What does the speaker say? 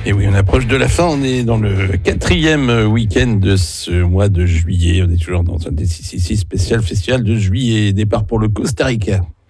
Et oui, on approche de la fin, on est dans le 4e week-end de ce mois de juillet. On est toujours dans un des 666 spécial festival de juillet. Départ pour le Costa Rica.